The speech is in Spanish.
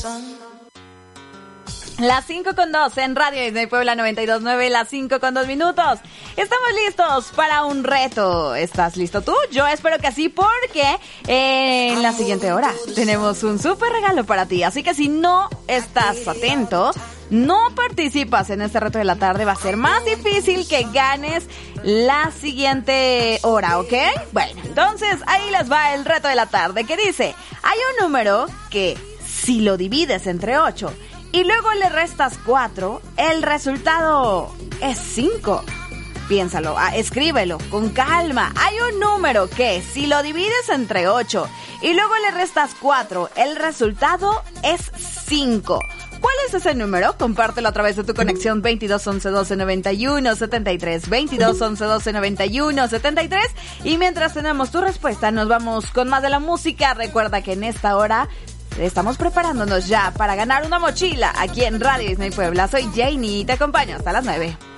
Las 5:02 en Radio Disney Puebla 92.9, las 5:02. Estamos listos para un reto. ¿Estás listo tú? Yo espero que sí, porque en la siguiente hora tenemos un súper regalo para ti. Así que si no estás atento, no participas en este reto de la tarde, va a ser más difícil que ganes la siguiente hora, ¿ok? Bueno, entonces ahí les va el reto de la tarde, que dice: hay un número que si lo divides entre 8 y luego le restas 4, el resultado es 5. Piénsalo, escríbelo con calma. Hay un número que si lo divides entre 8 y luego le restas 4, el resultado es 5. ¿Cuál es ese número? Compártelo a través de tu conexión 22 11 12 91 73, 22 11 12 91 73. Y mientras tenemos tu respuesta, nos vamos con más de la música. Recuerda que en esta hora estamos preparándonos ya para ganar una mochila aquí en Radio Disney Puebla. Soy Janie y te acompaño hasta las 9.